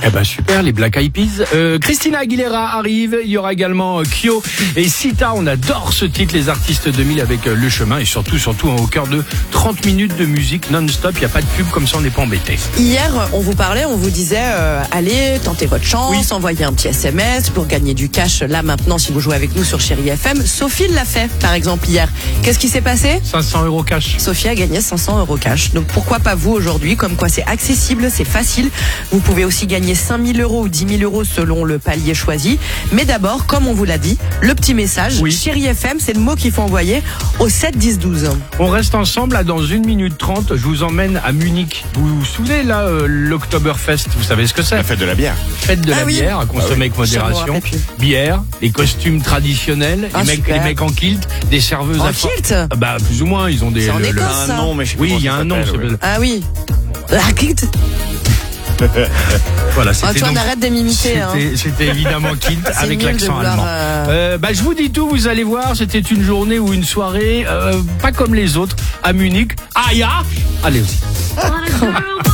Eh ben super, les Black Eyed Peas. Christina Aguilera arrive, il y aura également Kyo et Sita. On adore ce titre, les artistes 2000 avec Le Chemin et surtout au cœur de 30 minutes de musique non-stop. Il n'y a pas de pub, comme ça on n'est pas embêté. Hier, on vous parlait, on vous disait, allez, tentez votre chance, envoyez un petit SMS pour gagner du cash là maintenant si vous jouez avec nous sur Chérie FM. Sophie l'a fait, par exemple, hier. Qu'est-ce qui s'est passé ? 500 € cash. Sophie a gagné 500 € cash. Donc pourquoi pas vous aujourd'hui ? Comme quoi c'est accessible, c'est facile. Vous pouvez aussi gagner 5 000 € ou 10 000 € selon le palier choisi. Mais d'abord, comme on vous l'a dit, le petit message. Oui. Chérie FM, c'est le mot qu'il faut envoyer au 7 10 12. On reste ensemble là dans 1 minute 30. Je vous emmène à Munich. Vous vous souvenez là, l'Oktoberfest, vous savez ce que c'est ? La fête de la bière. Fête de la bière à consommer avec modération. Je m'en rappelle plus. Bière, les costumes traditionnels, les super. mecs en kilt, des serveuses En à kilt ? Bah plus ou moins, ils ont des. C'est en Écosse, Un ça. nom, mais je sais pas Oui, comment il y a ça un nom. s'appelle, ouais. Ah oui. Ah, kilt. Voilà, Ah, c'était toi, on donc- arrête de m'imiter. Hein. C'était évidemment kilt C'est avec nul de l'accent vouloir, allemand. Je vous dis tout, vous allez voir, c'était une journée ou une soirée pas comme les autres à Munich. Ah ya, allez-y.